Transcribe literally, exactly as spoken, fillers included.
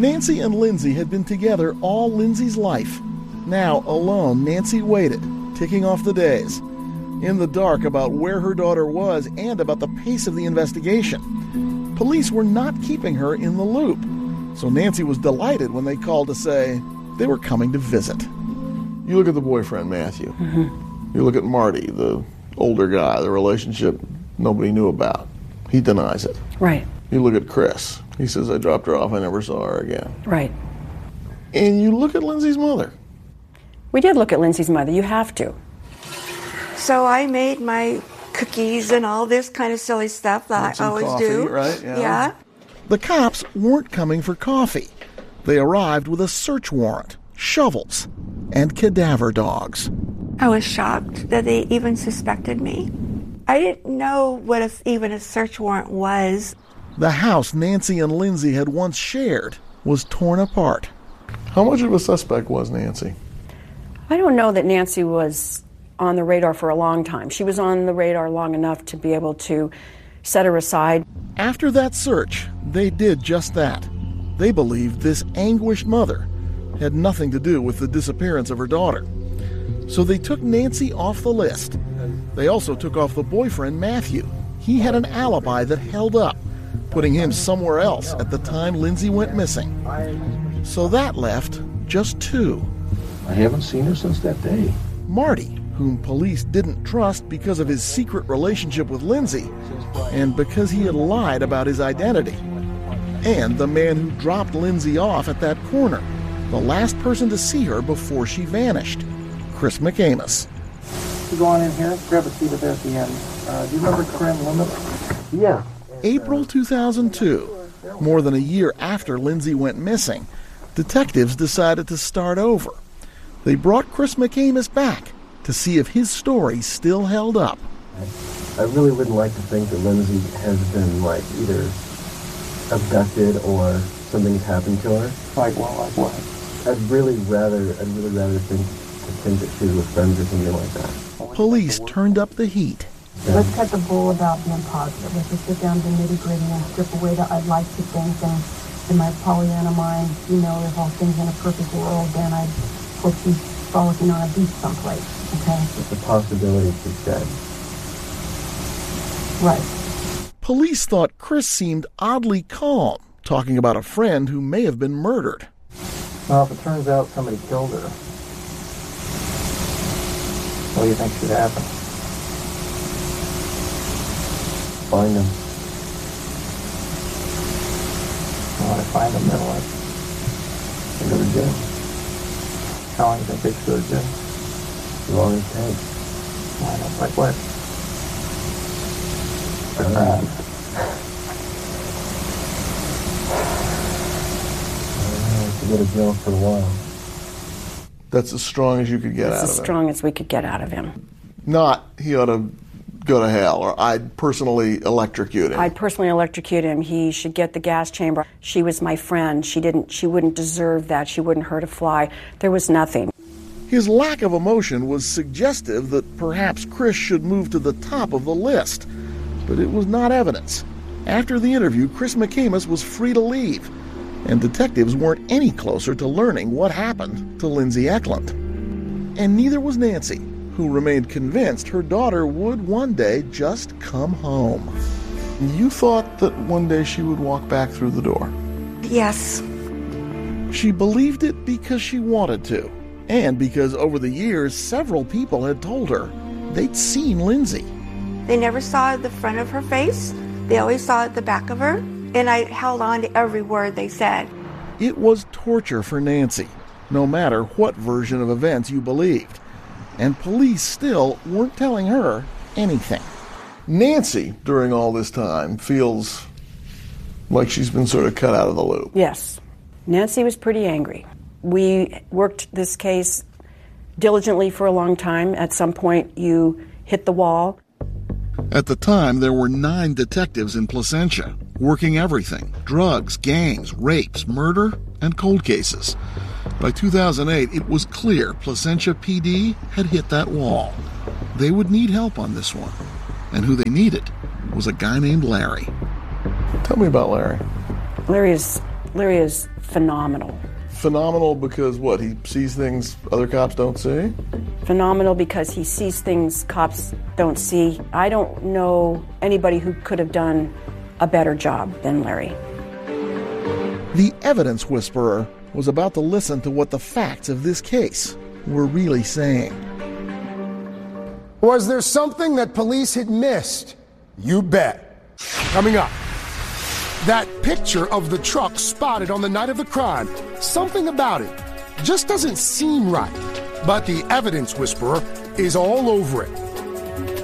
Nancy and Lindsay had been together all Lindsay's life. Now, alone, Nancy waited, ticking off the days, in the dark about where her daughter was and about the pace of the investigation. Police were not keeping her in the loop, so Nancy was delighted when they called to say they were coming to visit. You look at the boyfriend, Matthew. Mm-hmm. You look at Marty, the older guy, the relationship nobody knew about. He denies it. Right. You look at Chris. He says, I dropped her off, I never saw her again. Right. And you look at Lindsay's mother. We did look at Lindsay's mother. You have to. So I made my cookies and all this kind of silly stuff that I always coffee, do. Right? Yeah. yeah. The cops weren't coming for coffee. They arrived with a search warrant, shovels, and cadaver dogs. I was shocked that they even suspected me. I didn't know what a, even a search warrant was. The house Nancy and Lindsay had once shared was torn apart. How much of a suspect was Nancy? I don't know that Nancy was on the radar for a long time. She was on the radar long enough to be able to set her aside. After that search, they did just that. They believed this anguished mother had nothing to do with the disappearance of her daughter. So they took Nancy off the list. They also took off the boyfriend, Matthew. He had an alibi that held up, putting him somewhere else at the time Lindsay went missing. So that left just two. I haven't seen her since that day. Marty, whom police didn't trust because of his secret relationship with Lindsay and because he had lied about his identity. And the man who dropped Lindsay off at that corner, the last person to see her before she vanished, Chris McAmis. You go on in here, grab a seat there at the end. Uh, do you remember Corinne Limit? Yeah. April two thousand two, more than a year after Lindsay went missing, detectives decided to start over. They brought Chris McAmis back to see if his story still held up. I really wouldn't like to think that Lindsay has been, like, either abducted or something's happened to her. Like, well, like what? I'd really rather, I'd really rather think, to think that she was with friends or something like that. Police turned up the heat. Yeah. Let's cut the bull about being positive. Let's just get down to the nitty-gritty and strip away the I'd like to think. And in my Pollyanna mind, you know, if all things in a perfect world, then I'd hope she's frolicking on a beach someplace, okay? It's a possibility she's dead. Right. Police thought Chris seemed oddly calm, talking about a friend who may have been murdered. Well, if it turns out somebody killed her, what do you think should happen? Find him. When I find him, then what? I go to jail. How long do you think they should go to jail? As long as it takes. I don't like what? I don't know. I have to go to jail for a while. That's as strong as you could get That's out of him. as strong as we could get out of him. Not, he ought to go to hell, or I'd personally electrocute him. I'd personally electrocute him. He should get the gas chamber. She was my friend. She didn't. She wouldn't deserve that. She wouldn't hurt a fly. There was nothing. His lack of emotion was suggestive that perhaps Chris should move to the top of the list, but it was not evidence. After the interview, Chris McAmis was free to leave, and detectives weren't any closer to learning what happened to Lindsay Eklund. And neither was Nancy, who remained convinced her daughter would one day just come home. You thought that one day she would walk back through the door? Yes. She believed it because she wanted to, and because over the years several people had told her they'd seen Lindsay. They never saw the front of her face. They always saw the back of her, and I held on to every word they said. It was torture for Nancy, no matter what version of events you believed. And police still weren't telling her anything. Nancy, during all this time, feels like she's been sort of cut out of the loop. Yes. Nancy was pretty angry. We worked this case diligently for a long time. At some point, you hit the wall. At the time, there were nine detectives in Placentia, working everything: drugs, gangs, rapes, murder, and cold cases. By two thousand eight, it was clear Placentia P D had hit that wall. They would need help on this one. And who they needed was a guy named Larry. Tell me about Larry. Larry is Larry is phenomenal. Phenomenal because what? He sees things other cops don't see? Phenomenal because he sees things cops don't see. I don't know anybody who could have done a better job than Larry. The evidence whisperer was about to listen to what the facts of this case were really saying. Was there something that police had missed? You bet. Coming up, that picture of the truck spotted on the night of the crime. Something about it just doesn't seem right. But the evidence whisperer is all over it.